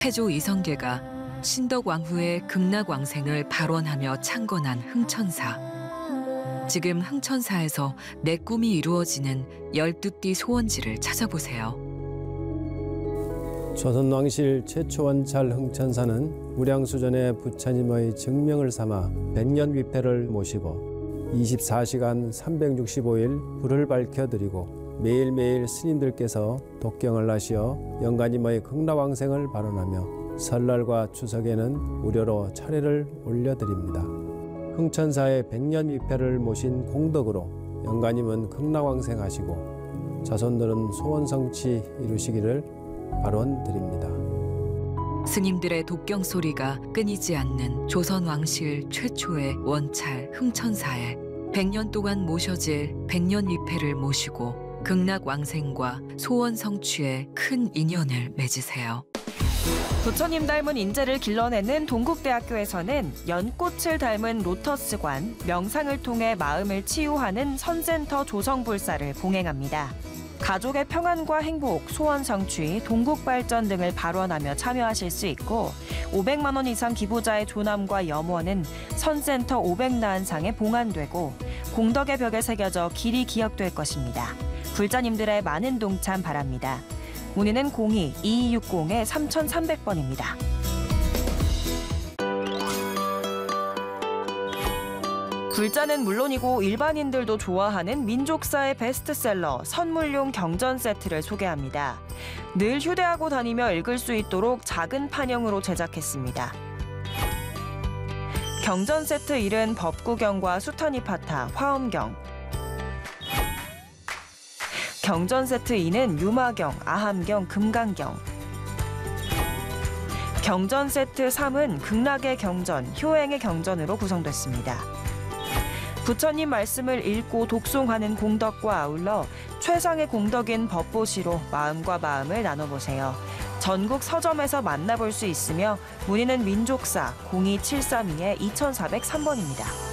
태조 이성계가 신덕왕후의 극락왕생을 발원하며 창건한 흥천사. 지금 흥천사에서 내 꿈이 이루어지는 12띠 소원지를 찾아보세요. 조선왕실 최초 원찰 흥천사는 무량수전의 부처님의 증명을 삼아 백년위패를 모시고 24시간 365일 불을 밝혀드리고 매일매일 스님들께서 독경을 하시어 영가님의 극락왕생을 발언하며 설날과 추석에는 무료로 차례를 올려드립니다. 흥천사의 백년위패를 모신 공덕으로 영가님은 극락왕생하시고 자손들은 소원성취 이루시기를 발언드립니다. 스님들의 독경 소리가 끊이지 않는 조선왕실 최초의 원찰 흥천사에 100년 동안 모셔질 백년위패를 모시고 극락왕생과 소원 성취에 큰 인연을 맺으세요. 부처님 닮은 인재를 길러내는 동국대학교에서는 연꽃을 닮은 로터스관, 명상을 통해 마음을 치유하는 선센터 조성불사를 봉행합니다. 가족의 평안과 행복, 소원 성취, 동국 발전 등을 발원하며 참여하실 수 있고 500만 원 이상 기부자의 조남과 염원은 선센터 500나은상에 봉안되고 공덕의 벽에 새겨져 길이 기억될 것입니다. 불자님들의 많은 동참 바랍니다. 문의는 02-2260-3300번입니다. 불자는 물론이고 일반인들도 좋아하는 민족사의 베스트셀러 선물용 경전 세트를 소개합니다. 늘 휴대하고 다니며 읽을 수 있도록 작은 판형으로 제작했습니다. 경전 세트 1은 법구경과 수타니파타, 화엄경. 경전 세트 2는 유마경, 아함경, 금강경. 경전 세트 3은 극락의 경전, 효행의 경전으로 구성됐습니다. 부처님 말씀을 읽고 독송하는 공덕과 아울러 최상의 공덕인 법보시로 마음과 마음을 나눠보세요. 전국 서점에서 만나볼 수 있으며 문의는 민족사 02732-2403번입니다.